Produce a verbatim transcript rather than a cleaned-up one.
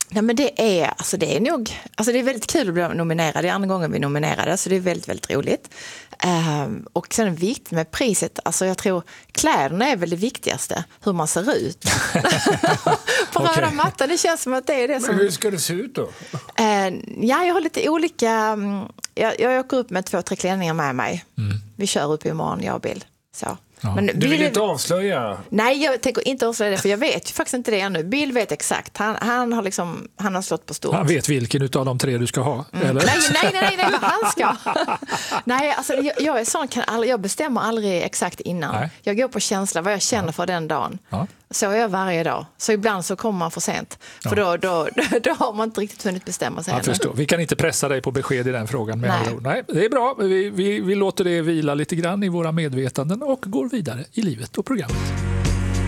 Ja, men det är, alltså det är nog, alltså det är väldigt kul att bli nominerad. Det är andra gången vi nominerade, så det är väldigt, väldigt roligt. Um, och sen är det viktigt med priset. Alltså jag tror kläderna är väl det viktigaste, hur man ser ut. På okay. röda mattan, det känns som att det är det som... Men hur ska det se ut då? Uh, ja, jag har lite olika... Um, jag, jag åker upp med två, tre klänningar med mig. Mm. Vi kör upp imorgon, jag och Bill. Så. Ja. Men du vill inte avslöja? Nej, jag tänker inte avslöja det, för jag vet ju faktiskt inte det ännu. Bill vet exakt. Han, han, har, liksom, han har slått på stort. Han vet vilken av de tre du ska ha? Mm. Eller? Nej, nej, nej, nej, vad han ska. Nej, alltså, jag, jag är sån, kan aldrig, jag bestämmer aldrig exakt innan. Nej. Jag går på känsla, vad jag känner ja. för den dagen. Ja. Så är jag varje dag. Så ibland så kommer man för sent. För ja. då, då, då, då har man inte riktigt hunnit bestämma sig. Jag förstår. Vi kan inte pressa dig på besked i den frågan. Med nej. nej, det är bra. Vi, vi, vi låter det vila lite grann i våra medvetanden och går vidare i livet och programmet.